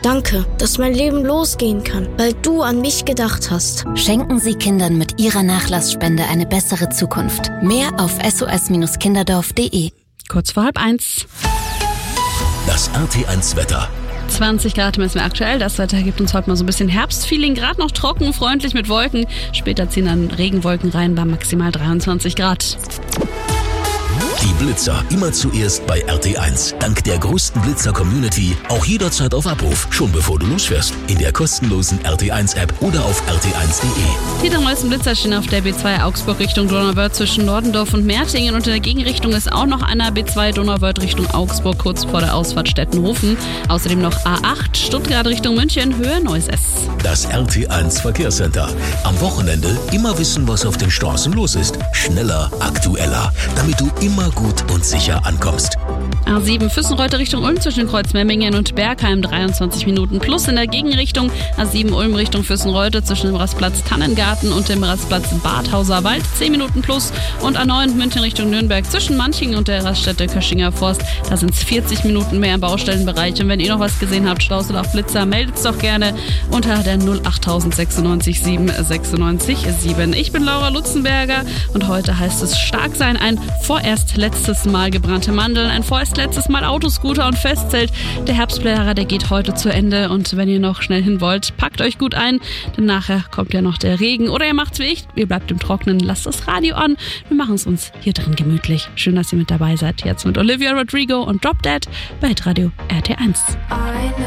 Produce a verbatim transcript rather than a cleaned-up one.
Danke, dass mein Leben losgehen kann, weil du an mich gedacht hast. Schenken Sie Kindern mit Ihrer Nachlassspende eine bessere Zukunft. Mehr auf s o s kinderdorf punkt d e. Kurz vor halb eins. Das R T eins Wetter. zwanzig Grad messen wir aktuell. Das Wetter gibt uns heute mal so ein bisschen Herbstfeeling. Gerade noch trocken, freundlich mit Wolken. Später ziehen dann Regenwolken rein bei maximal dreiundzwanzig Grad. Die Blitzer immer zuerst bei R T eins. Dank der größten Blitzer-Community auch jederzeit auf Abruf, schon bevor du losfährst. In der kostenlosen R T eins App oder auf r t eins punkt d e. Die drei neuesten Blitzer stehen auf der B zwei Augsburg Richtung Donauwörth zwischen Nordendorf und Mertingen. Und in der Gegenrichtung ist auch noch einer B zwei Donauwörth Richtung Augsburg kurz vor der Ausfahrt Stettenhofen. Außerdem noch A acht Stuttgart Richtung München, Höhe Neuss. Das R T eins Verkehrscenter. Am Wochenende immer wissen, was auf den Straßen los ist. Schneller, aktueller, damit du immer gut und sicher ankommst. A sieben Füssenreuter Richtung Ulm zwischen Kreuzmemmingen und Bergheim dreiundzwanzig Minuten plus in der Gegenrichtung. A sieben Ulm Richtung Füssenreuter zwischen dem Rastplatz Tannengarten und dem Rastplatz Badhauser Wald zehn Minuten plus. Und A neun München Richtung Nürnberg zwischen Manching und der Raststätte Köschinger Forst. Da sind es vierzig Minuten mehr im Baustellenbereich. Und wenn ihr noch was gesehen habt, Staus oder auch Blitzer, meldet es doch gerne unter der null acht sechsundneunzig sieben sechsundneunzig sieben. Ich bin Laura Lutzenberger und heute heißt es stark sein. Ein vorerst letztes Mal gebrannte Mandeln, ein vorerst letztes Mal Autoscooter und Festzelt. Der Herbstblätter, der geht heute zu Ende und wenn ihr noch schnell hin wollt, packt euch gut ein, denn nachher kommt ja noch der Regen oder ihr macht's wie ich, ihr bleibt im Trocknen, lasst das Radio an, wir machen es uns hier drin gemütlich. Schön, dass ihr mit dabei seid. Jetzt mit Olivia Rodrigo und Drop Dead bei Radio R T eins.